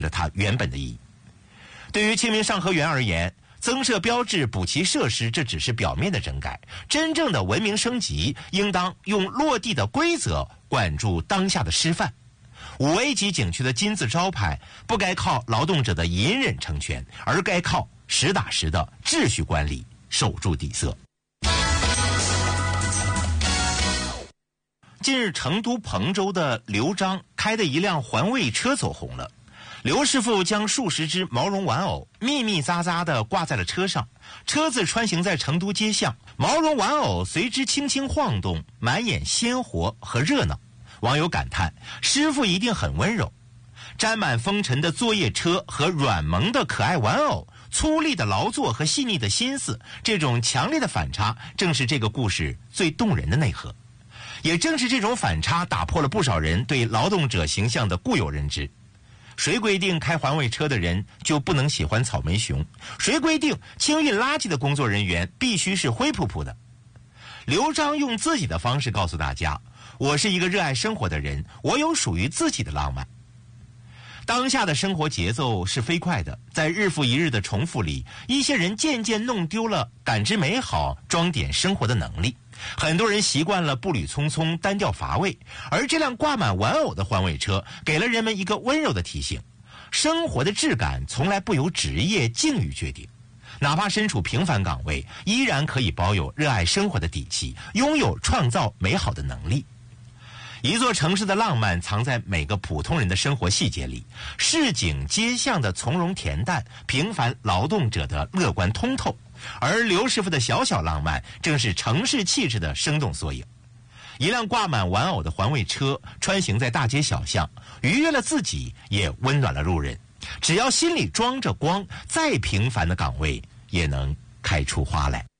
了它原本的意义。对于清明上河园而言，增设标志、补齐设施，这只是表面的整改。真正的文明升级，应当用落地的规则管住当下的师范。5A 级景区的金字招牌，不该靠劳动者的隐忍成全，而该靠实打实的秩序管理，守住底色。近日，成都彭州的刘章开的一辆环卫车走红了。刘师傅将数十只毛绒玩偶密密匝匝地挂在了车上，车子穿行在成都街巷，毛绒玩偶随之轻轻晃动，满眼鲜活和热闹。网友感叹：师傅一定很温柔。沾满风尘的作业车和软萌的可爱玩偶，粗粝的劳作和细腻的心思，这种强烈的反差，正是这个故事最动人的内核。也正是这种反差，打破了不少人对劳动者形象的固有认知。谁规定开环卫车的人就不能喜欢草莓熊？谁规定清运垃圾的工作人员必须是灰扑扑的？刘章用自己的方式告诉大家：我是一个热爱生活的人，我有属于自己的浪漫。当下的生活节奏是飞快的，在日复一日的重复里，一些人渐渐弄丢了感知美好、装点生活的能力。很多人习惯了步履匆匆、单调乏味，而这辆挂满玩偶的环卫车给了人们一个温柔的提醒：生活的质感从来不由职业境遇决定，哪怕身处平凡岗位，依然可以保有热爱生活的底气，拥有创造美好的能力。一座城市的浪漫藏在每个普通人的生活细节里，市井街巷的从容恬淡，平凡劳动者的乐观通透。而刘师傅的小小浪漫，正是城市气质的生动缩影。一辆挂满玩偶的环卫车穿行在大街小巷，愉悦了自己，也温暖了路人。只要心里装着光，再平凡的岗位也能开出花来。